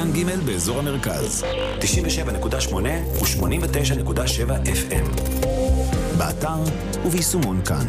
כאן ג' באזור המרכז, 97.8 ו-89.7 FM. באתר וביישומון כאן.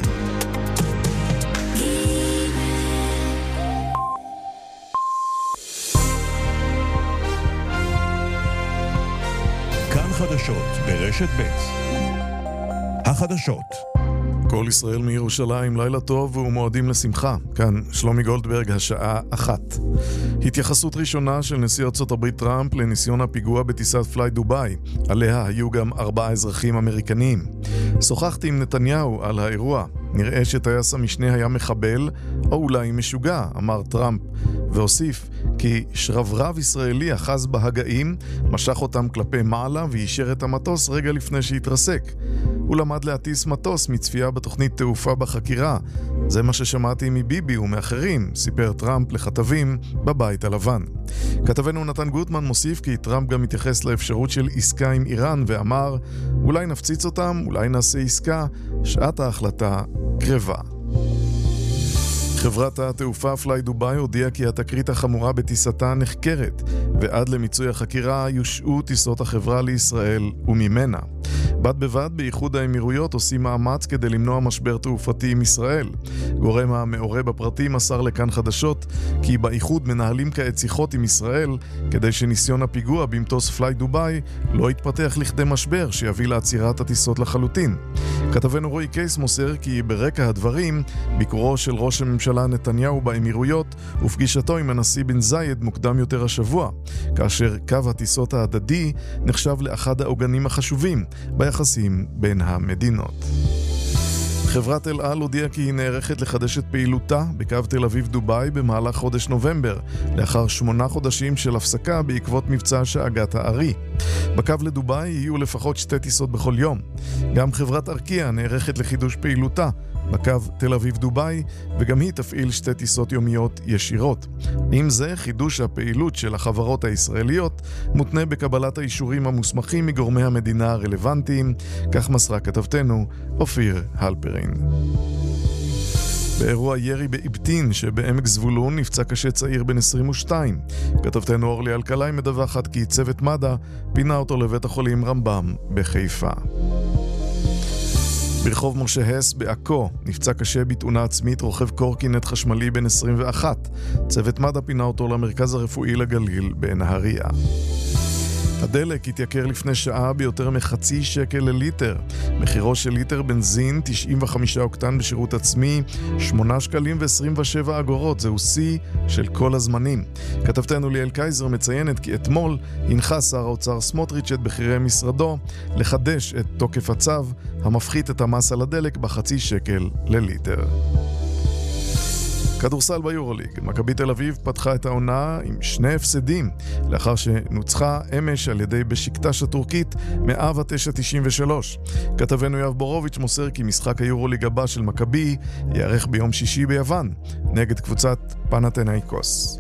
כאן חדשות ברשת ב'. החדשות. כל ישראל מירושלים, לילה טוב ומועדים לשמחה. כאן שלומי גולדברג, השעה 1. התייחסות ראשונה של נשיא ארצות הברית טראמפ לניסיון הפיגוע בטיסת פליי דובאי. עליה היו גם 4 אזרחים אמריקניים. שוחחתי עם נתניהו על האירוע. נראה שטייס המשנה היה מחבל או אולי משוגע, אמר טראמפ, והוסיף כי שרברב ישראלי אחז בהגאים, משך אותם כלפי מעלה ואישר את המטוס רגע לפני שהתרסק. הוא למד להטיס מטוס מצפייה בתוכנית תעופה בחקירה. זה מה ששמעתי מביבי ומאחרים, סיפר טראמפ לכתבים בבית הלבן. כתבנו נתן גוטמן מוסיף כי טראמפ גם מתייחס לאפשרות של עסקה עם איראן ואמר, אולי נפציץ אותם, אולי נעשה עסקה, שעת ההחלטה קרבה. חברת התעופה פליי דובאי הודיעה כי התקרית החמורה בטיסתה נחקרת, ועד למיצוי החקירה יושעו טיסות החברה לישראל וממנה. בד בבד באיחוד האמירויות עושים מאמץ כדי למנוע משבר תעופתי עם ישראל. גורם המעורה בפרטים מסר לכאן חדשות כי באיחוד מנהלים כעת שיחות עם ישראל כדי שניסיון הפיגוע במטוס פליי דובאי לא יתפתח לכדי משבר שיביא לעצירת הטיסות לחלוטין. כתבנו רועי קייס מוסר כי ברקע הדברים ביקורו של ראש הממשלה נתניהו באמירויות ופגישתו עם הנשיא בן זייד מוקדם יותר השבוע, כאשר קו הטיסות ההדדי נחשב לאחד העוגנים החשובים ביחסים בין המדינות. חברת אל על הודיעה כי היא נערכת לחדש את פעילותה בקו תל אביב דובאי במהלך חודש נובמבר, לאחר 8 חודשים של הפסקה בעקבות מבצע שאגת הארי. בקו לדובאי יהיו לפחות 2 טיסות בכל יום. גם חברת ארקיע נערכת לחידוש פעילותה בקו תל אביב דובאי, וגם היא תפעיל 2 טיסות יומיות ישירות. עם זה, חידוש הפעילות של החברות הישראליות מותנה בקבלת האישורים המוסמכים מגורמי המדינה הרלוונטיים, כך מסרה כתבתנו אופיר הלפרין. באירוע ירי באבטין שבעמק זבולון נפצע קשה צעיר בן 22. כתבתנו אורלי אלקלעי מדווחת כי צוות מד"א פינה אותו לבית החולים רמב"ם בחיפה. ברחוב משה הס בעכו נפצע קשה בתאונה עצמית רוכב קורקינט חשמלי בן 21. צוות מד"א פינה אותו למרכז הרפואי לגליל בנהריה. הדלק התייקר לפני שעה ביותר מחצי שקל לליטר. מחירו של ליטר בנזין 95 אוקטן בשירות עצמי 8 שקלים ו27 אגורות. זהו שיא של כל הזמנים. כתבתנו ליאל קייזר מציינת כי אתמול הנחה שר האוצר סמוטריץ' את בכירי משרדו לחדש את תוקף הצו המפחית את המס על הדלק בחצי שקל לליטר. כדורסל ביורוליג, מכבי תל אביב פתחה את העונה עם 2 הפסדים, לאחר שנוצחה אמש על ידי בשיקטש הטורקית 109-93. כתבנו יואב בורוביץ' מוסר כי משחק היורוליג הבא של מכבי יערך ביום שישי ביוון, נגד קבוצת פנתנאיקוס.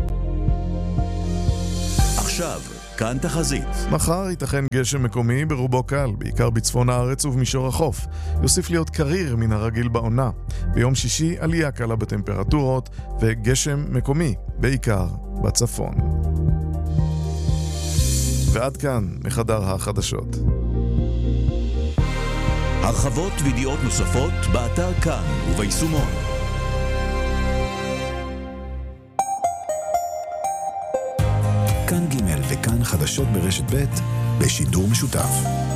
עכשיו כאן תחזית. מחר ייתכן גשם מקומי ברובו קל, בעיקר בצפון הארץ ובמישור החוף. יוסיף להיות קריר מן הרגיל בעונה. ביום שישי עלייה קלה בטמפרטורות וגשם מקומי, בעיקר בצפון. ועד כאן מחדר החדשות. הרחבות וידיעות נוספות באתר כאן וביישומון. כאן ג' וכאן חדשות ברשת ב' בשידור משותף.